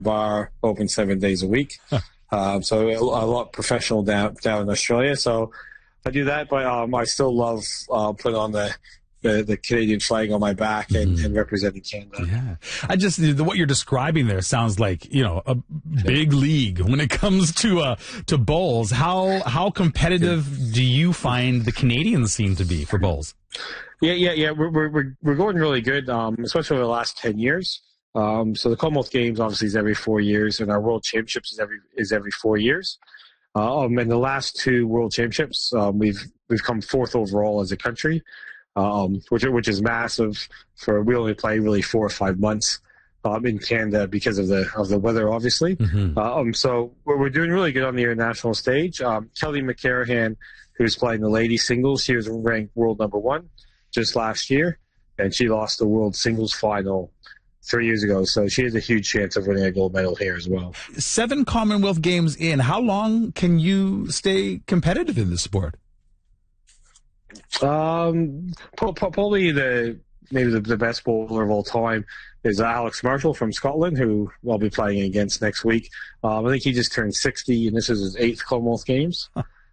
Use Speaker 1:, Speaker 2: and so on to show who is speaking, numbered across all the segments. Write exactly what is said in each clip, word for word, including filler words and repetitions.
Speaker 1: bar open seven days a week. um, so a, a lot professional down down in Australia. So I do that, but um, I still love uh, putting on the, the the Canadian flag on my back and,
Speaker 2: Mm-hmm.
Speaker 1: and representing Canada.
Speaker 2: Yeah, I just what you're describing there sounds like, you know, a big league when it comes to uh to bowls. How how competitive do you find the Canadian scene to be for bowls?
Speaker 1: Yeah, yeah, yeah. We're we're we're going really good, um, especially over the last ten years. Um, so the Commonwealth Games obviously is every four years, and our World Championships is every is every four years. Uh, um, in the last two World Championships, um, we've we've come fourth overall as a country, um, which which is massive. For we only play really four or five months um, in Canada because of the of the weather, obviously.
Speaker 2: Mm-hmm.
Speaker 1: Uh, um, so we're, we're doing really good on the international stage. Um, Kelly McCarahan, who's playing the ladies singles, she was ranked world number one just last year, and she lost the world singles final three years ago, so she has a huge chance of winning a gold medal here as well.
Speaker 2: Seven Commonwealth Games in, how long can you stay competitive in this sport?
Speaker 1: Um, probably the maybe the, the best bowler of all time is Alex Marshall from Scotland, who I'll be playing against next week. Um, I think he just turned sixty, and this is his eighth Commonwealth Games.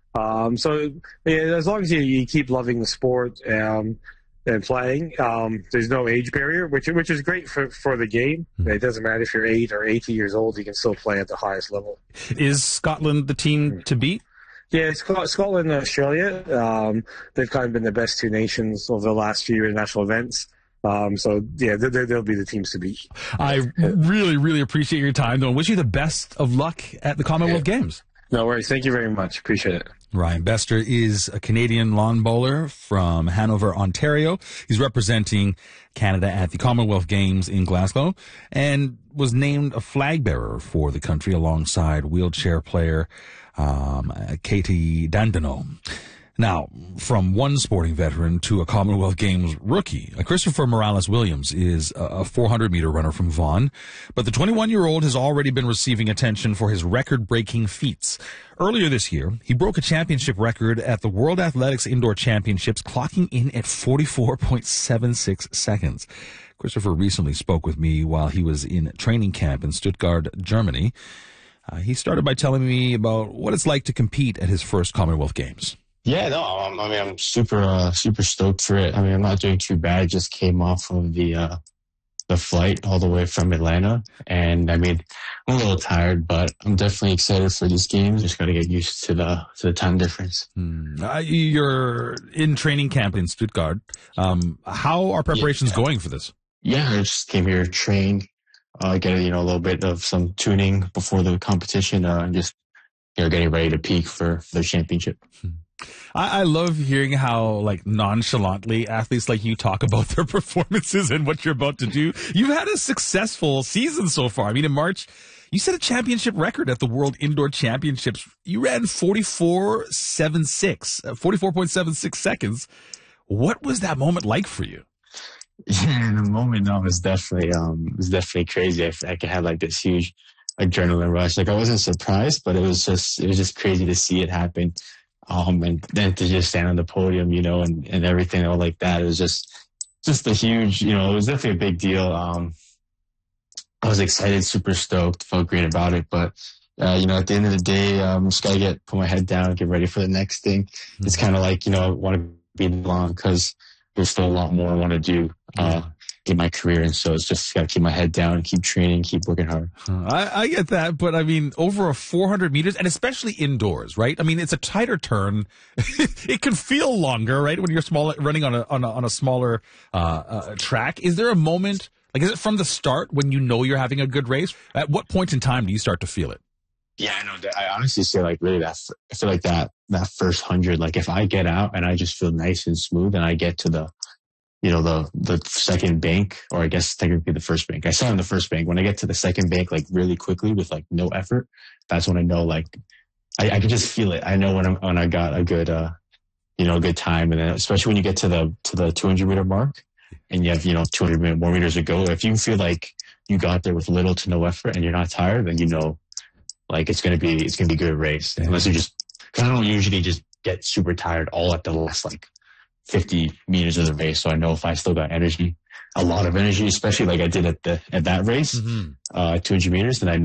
Speaker 1: um, so yeah, as long as you, you keep loving the sport, um, and playing, um, there's no age barrier, which which is great for, for the game. Mm-hmm. It doesn't matter if you're eight or eighty years old; you can still play at the highest level.
Speaker 2: Is Scotland the team to beat?
Speaker 1: Yeah, Scotland and Australia, um, they've kind of been the best two nations over the last few international events. Um, so yeah, they, they'll be the teams to beat.
Speaker 2: I really, really appreciate your time, though, and wish you the best of luck at the Commonwealth yeah. Games.
Speaker 1: No worries. Thank you very much. Appreciate it.
Speaker 2: Ryan Bester is a Canadian lawn bowler from Hanover, Ontario. He's representing Canada at the Commonwealth Games in Glasgow and was named a flag bearer for the country alongside wheelchair player um, Katie Dandino. Now, from one sporting veteran to a Commonwealth Games rookie, Christopher Morales-Williams is a four hundred meter runner from Vaughan, but the twenty-one-year-old has already been receiving attention for his record-breaking feats. Earlier this year, he broke a championship record at the World Athletics Indoor Championships, clocking in at forty-four point seven six seconds. Christopher recently spoke with me while he was in training camp in Stuttgart, Germany. Uh, he started by telling me about what it's like to compete at his first Commonwealth Games.
Speaker 3: Yeah, no, I'm, I mean, I'm super, uh, super stoked for it. I mean, I'm not doing too bad. I just came off of the, uh, the flight all the way from Atlanta. And I mean, I'm a little tired, but I'm definitely excited for these games. Just got to get used to the, to the time difference.
Speaker 2: Hmm. Uh, you're in training camp in Stuttgart. Um, how are preparations
Speaker 3: yeah.
Speaker 2: going for this?
Speaker 3: Yeah, I just came here to train, uh, get, you know, a little bit of some tuning before the competition, uh, and just, you know, getting ready to peak for the championship.
Speaker 2: Hmm. I, I love hearing how, like, nonchalantly athletes like you talk about their performances and what you're about to do. You've had a successful season so far. I mean, in March, you set a championship record at the World Indoor Championships. You ran forty-four point seven six, uh, forty-four point seven six seconds. What was that moment like for you?
Speaker 3: Yeah, the moment no, was definitely um, it was definitely crazy. I, I had like this huge adrenaline rush. Like I wasn't surprised, but it was just it was just crazy to see it happen. Um, and then to just stand on the podium, you know, and, and everything all like that. It was just, just a huge, you know, it was definitely a big deal. Um, I was excited, super stoked, felt great about it. But, uh, you know, at the end of the day, um, just gotta get, put my head down, get ready for the next thing. Mm-hmm. It's kind of like, you know, I want to be long because there's still a lot more I want to do, uh, in my career. And so it's just got to keep my head down, keep training, keep working hard.
Speaker 2: I, I get that, but I mean, over a four hundred meters, and especially indoors, right? I mean, it's a tighter turn. It can feel longer, right? When you're small, running on a, on a, on a smaller, uh, uh, track. Is there a moment, like, is it from the start when you know you're having a good race? At what point in time do you start to feel it?
Speaker 3: Yeah, I know. I honestly say, like, really, that, I feel like that, that first hundred, like, if I get out and I just feel nice and smooth and I get to the, you know, the, the second bank, or I guess technically the first bank. I saw in the first bank. When I get to the second bank, like really quickly with like no effort, that's when I know, like, I, I can just feel it. I know when I'm, when I got a good, uh, you know, a good time. And then especially when you get to the, to the two hundred meter mark and you have, you know, two hundred more meters to go. If you feel like you got there with little to no effort and you're not tired, then you know, like, it's going to be, it's going to be a good race. Yeah. Unless you just, cause I don't usually just get super tired all at the last, like, fifty meters of the race. So I know if I still got energy, a lot of energy, especially like I did at the, at that race, mm-hmm. uh, two hundred meters, then I